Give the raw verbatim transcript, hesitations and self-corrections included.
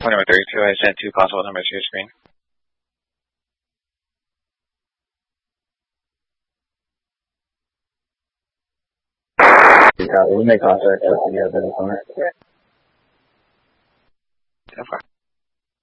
Call number thirty-two, I sent two possible numbers to your screen. We'll make contact with the other opponent. So far.